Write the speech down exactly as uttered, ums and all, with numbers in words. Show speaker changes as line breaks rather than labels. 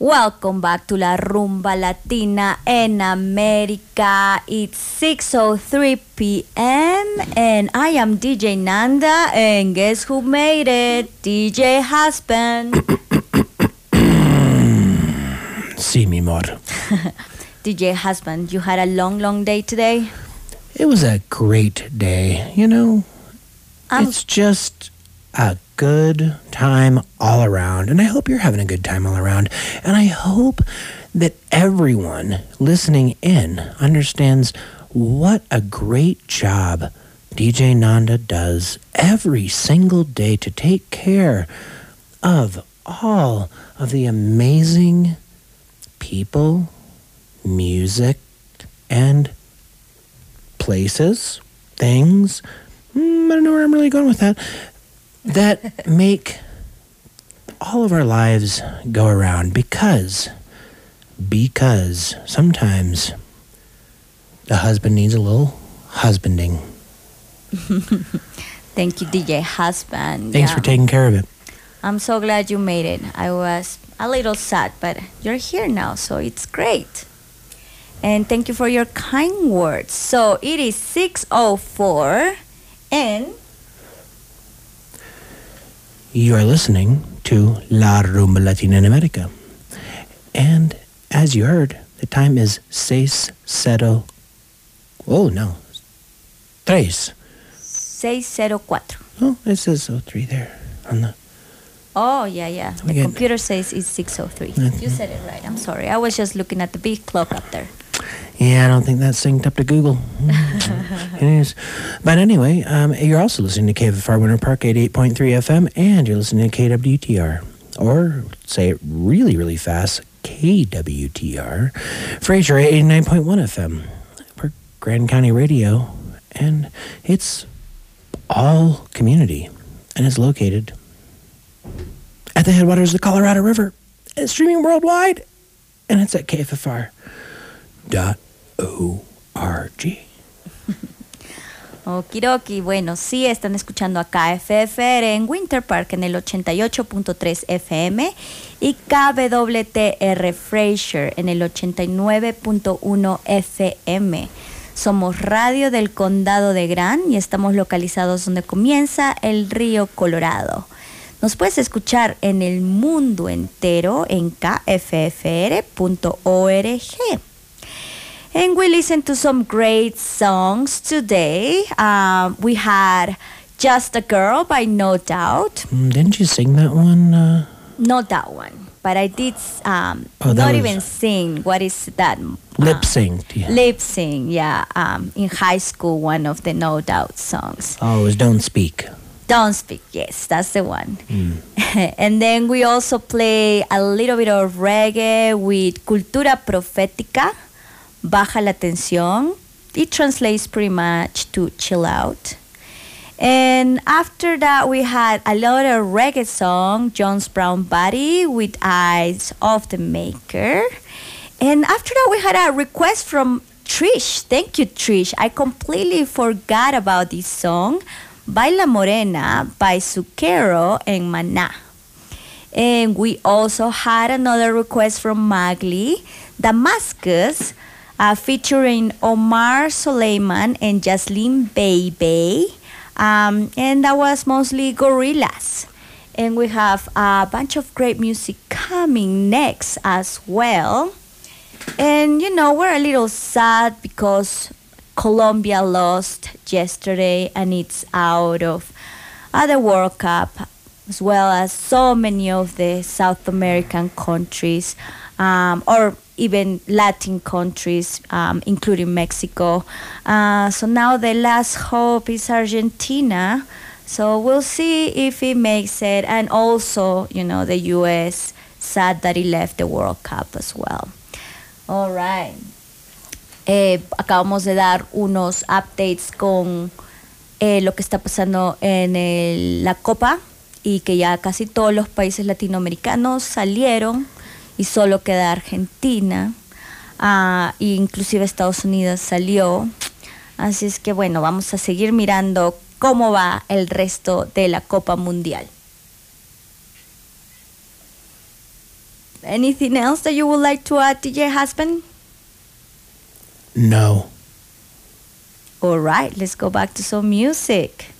Welcome back to La Rumba Latina en America. It's six oh three p.m. and I am D J Nanda, and guess who made it? D J Husband.
Sí, mi amor.
D J Husband, you had a long, long day today?
It was a great day, you know.
Um,
it's just a good time all around, and I hope you're having a good time all around, and I hope that everyone listening in understands what a great job D J Nanda does every single day to take care of all of the amazing people, music, and places, things, mm, I don't know where I'm really going with that, that make all of our lives go around because, because sometimes the husband needs a little husbanding.
Thank you, D J Husband.
Thanks
yeah.
for taking care of it.
I'm so glad you made it. I was a little sad, but you're here now, so it's great. And thank you for your kind words. So it is six oh four, and
you are listening to La Rumba Latina en America. And as you heard, the time is seis cero. Oh, no. Tres.
six oh four.
Oh, it says oh three there on the...
Oh, yeah, yeah. The
Again.
computer says it's six oh three.
Mm-hmm.
You said it right. I'm sorry. I was just looking at the big clock up there.
Yeah, I don't think that's synced up to Google. It is. But anyway, um, you're also listening to K F F R Winter Park eighty-eight point three F M, and you're listening to K W T R. Or, say it really, really fast, K W T R. Fraser eighty-nine point one F M for Grand County Radio. And it's all community. And it's located at the headwaters of the Colorado River. It's streaming worldwide. And it's at K F F R dot org.
Okidoki, bueno, sí están escuchando a K F F R en Winter Park en el ochenta y ocho punto tres F M y K W T R Fraser en el ochenta y nueve punto uno F M. Somos Radio del Condado de Grand y estamos localizados donde comienza el río Colorado. Nos puedes escuchar en el mundo entero en K F F R punto org. And we listened to some great songs today. Um, we had Just a Girl by No Doubt.
Mm, didn't you sing that one? Uh...
Not that one, but I did um,
oh,
not
was...
even sing. What is that?
Lip
uh,
sync. Yeah.
Lip sing, yeah. Um, in high school, one of the No Doubt songs.
Oh, it was Don't Speak.
Don't Speak, yes, that's the one.
Mm.
And then we also play a little bit of reggae with Cultura Profética. Baja la tensión. It translates pretty much to chill out. And after that, we had a lot of reggae song, Jones Brown Body with Eyes of the Maker. And after that, we had a request from Trish. Thank you, Trish. I completely forgot about this song, Baila Morena by Zucchero and Maná. And we also had another request from Magli, Damascus, Uh, featuring Omar Soleiman and Jasleen Bebe. Um, and that was mostly Gorillaz. And we have a bunch of great music coming next as well. And, you know, we're a little sad because Colombia lost yesterday and it's out of uh, the World Cup, as well as so many of the South American countries, um, or even Latin countries, um, including Mexico. Uh, so now the last hope is Argentina. So we'll see if it makes it. And also, you know, the U S, sad that it left the World Cup as well. All right. Eh, acabamos de dar unos updates con eh, lo que está pasando en el, la Copa, y que ya casi todos los países latinoamericanos salieron y solo queda Argentina, uh, e inclusive Estados Unidos salió. Así es que bueno, vamos a seguir mirando cómo va el resto de la Copa Mundial. Anything else that you would like to add, D J Husband?
No.
All right, let's go back to some music.